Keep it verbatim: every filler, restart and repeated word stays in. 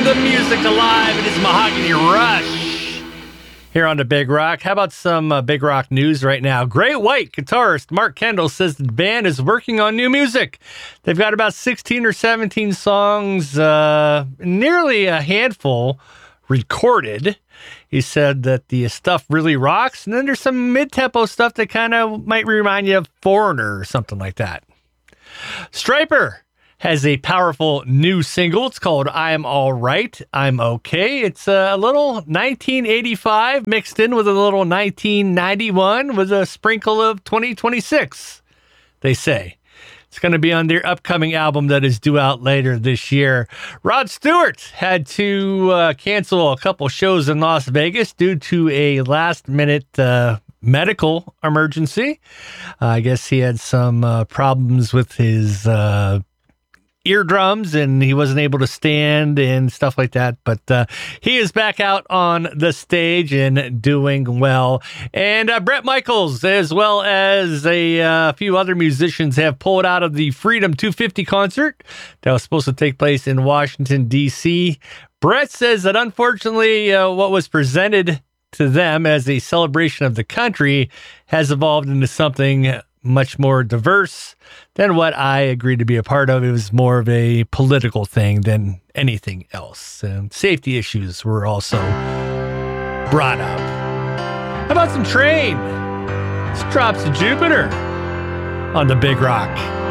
keeping the music alive. It is Mahogany Rush here on the Big Rock. How about some uh, Big Rock news right now? Great White guitarist Mark Kendall says the band is working on new music. They've got about sixteen or seventeen songs, uh, nearly a handful recorded. He said that the stuff really rocks, and then there's some mid-tempo stuff that kind of might remind you of Foreigner or something like that. Stryper has a powerful new single. It's called I'm All Right, I'm Okay. It's a little nineteen eighty-five mixed in with a little nineteen ninety-one with a sprinkle of twenty twenty-six, they say. It's going to be on their upcoming album that is due out later this year. Rod Stewart had to uh, cancel a couple shows in Las Vegas due to a last-minute uh, medical emergency. Uh, I guess he had some uh, problems with his uh, eardrums and he wasn't able to stand and stuff like that. But uh, he is back out on the stage and doing well. And uh, Bret Michaels, as well as a uh, few other musicians, have pulled out of the Freedom two fifty concert that was supposed to take place in Washington, D C. Bret says that unfortunately uh, what was presented to them as a celebration of the country has evolved into something much more diverse than what I agreed to be a part of. It was more of a political thing than anything else. And safety issues were also brought up. How about some Train? This drops to Jupiter on the Big Rock.